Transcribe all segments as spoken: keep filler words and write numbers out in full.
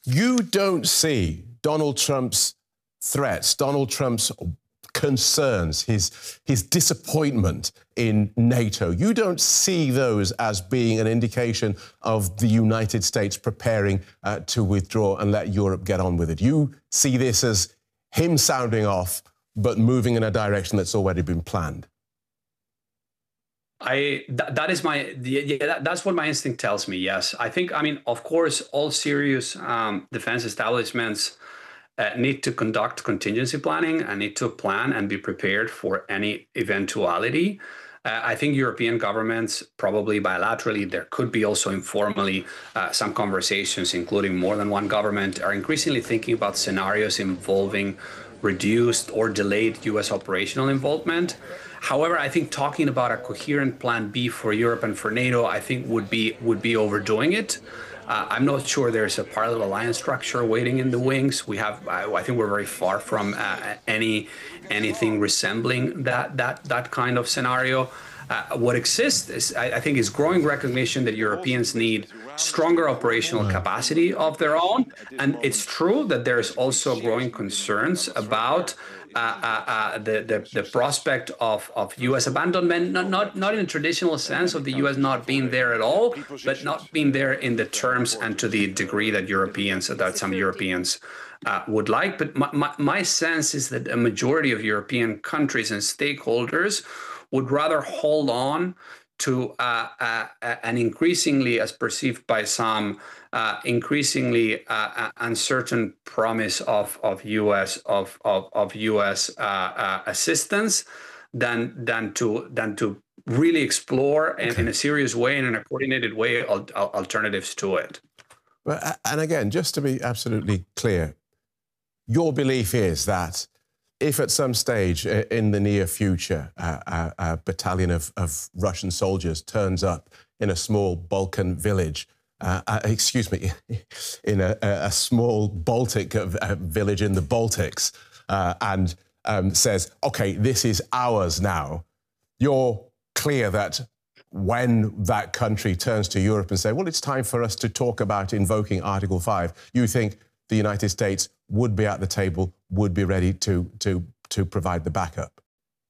You don't see Donald Trump's threats, Donald Trump's concerns, his, his disappointment in NATO. You don't see those as being an indication of the United States preparing uh, to withdraw and let Europe get on with it. You see this as him sounding off, but moving in a direction that's already been planned. I th that is my yeah that, that's what my instinct tells me. Yes, I think I mean of course all serious um, defense establishments uh, need to conduct contingency planning and need to plan and be prepared for any eventuality. Uh, I think European governments, probably bilaterally, there could be also informally uh, some conversations, including more than one government, are increasingly thinking about scenarios involving reduced or delayed U S operational involvement. However, I think talking about a coherent plan B for Europe and for NATO, I think would be would be overdoing it. Uh, I'm not sure there's a parallel alliance structure waiting in the wings. We have, I, I think, we're very far from uh, any anything resembling that that that kind of scenario. Uh, what exists is, I, I think, is growing recognition that Europeans need stronger operational capacity of their own, and it's true that there's also growing concerns about uh, uh, uh, the, the the prospect of of U S abandonment, not not not in a traditional sense of the U S not being there at all, but not being there in the terms and to the degree that Europeans, that some Europeans uh, would like. But my, my, my sense is that a majority of European countries and stakeholders would rather hold on to uh, uh, an increasingly, as perceived by some, uh, increasingly uh, uncertain promise of of U S of of, of U S uh, uh, assistance, than than to than to really explore in, in a serious way and in a coordinated way al alternatives to it. Well, and again, just to be absolutely clear, your belief is that if at some stage in the near future uh, a, a battalion of, of Russian soldiers turns up in a small Balkan village, uh, uh, excuse me, in a, a small Baltic uh, village in the Baltics, uh, and um, says, OK, this is ours now, you're clear that when that country turns to Europe and say, well, it's time for us to talk about invoking Article five, you think the United States would be at the table, would be ready to to to provide the backup?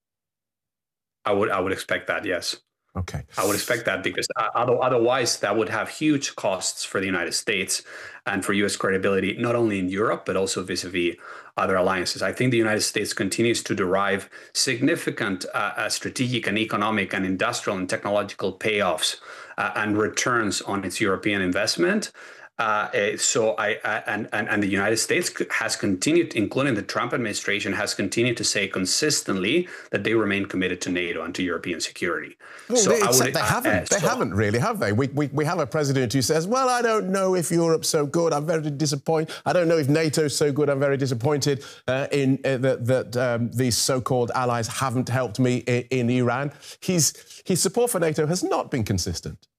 I would I would expect that, yes. Okay. I would expect that because otherwise that would have huge costs for the United States and for U S credibility, not only in Europe, but also vis-a-vis other alliances. I think the United States continues to derive significant uh, strategic and economic and industrial and technological payoffs uh, and returns on its European investment. Uh, so I, I and, and and the United States has continued, including the Trump administration, has continued to say consistently that they remain committed to NATO and to European security. Well, so they, I would, they haven't. Uh, they so, haven't really, have they? We, we we have a president who says, "Well, I don't know if Europe's so good. I'm very disappointed. I don't know if NATO's so good. I'm very disappointed uh, in uh, that that um, these so-called allies haven't helped me in, in Iran." His his support for NATO has not been consistent.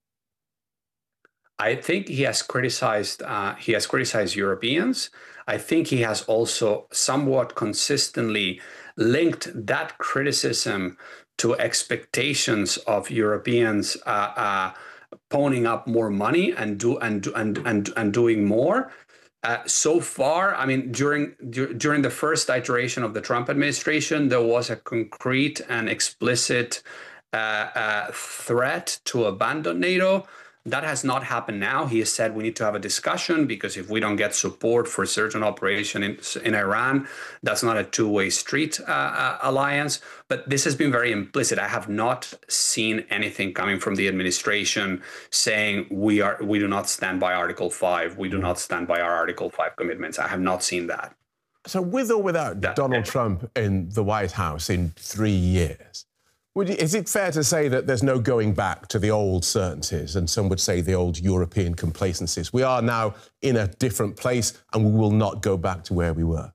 I think he has criticized uh, he has criticized Europeans. I think he has also somewhat consistently linked that criticism to expectations of Europeans uh, uh, ponying up more money and do and and and and doing more. Uh, so far, I mean, during during the first iteration of the Trump administration, there was a concrete and explicit uh, uh, threat to abandon NATO. That has not happened now. He has said we need to have a discussion because if we don't get support for certain operation in, in Iran, that's not a two-way street uh, uh, alliance. But this has been very implicit. I have not seen anything coming from the administration saying we are we do not stand by Article five. We do not stand by our Article five commitments. I have not seen that. So with or without that, Donald Trump in the White House in three years, Would you, is it fair to say that there's no going back to the old certainties, and some would say the old European complacencies? We are now in a different place and we will not go back to where we were.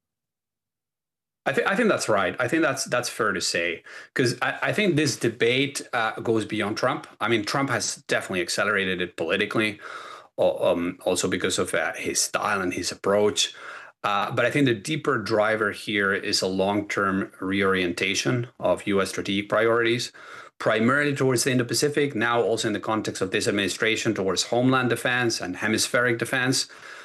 I, th I think that's right. I think that's that's fair to say, because I, I think this debate uh, goes beyond Trump. I mean, Trump has definitely accelerated it politically, um, also because of uh, his style and his approach. Uh, but I think the deeper driver here is a long-term reorientation of U S strategic priorities, primarily towards the Indo-Pacific, now also in the context of this administration towards homeland defense and hemispheric defense.